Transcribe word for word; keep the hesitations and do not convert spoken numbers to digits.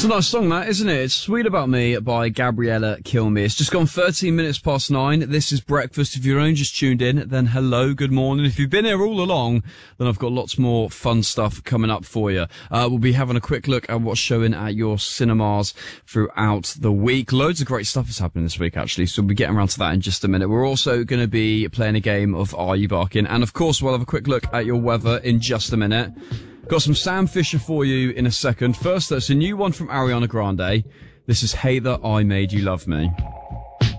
a nice song, that, isn't it? It's Sweet About Me by Gabriella Kilme. It's just gone thirteen minutes past nine. This is breakfast. If you're only just tuned in, then hello, good morning. If you've been here all along, then I've got lots more fun stuff coming up for you. Uh, we'll be having a quick look at what's showing at your cinemas throughout the week. Loads of great stuff is happening this week, actually, so we'll be getting around to that in just a minute. We're also going to be playing a game of Are You Barking? And, of course, we'll have a quick look at your weather in just a minute. Got some Sam Fisher for you in a second. First, that's a new one from Ariana Grande. This is Hey That I Made You Love Me.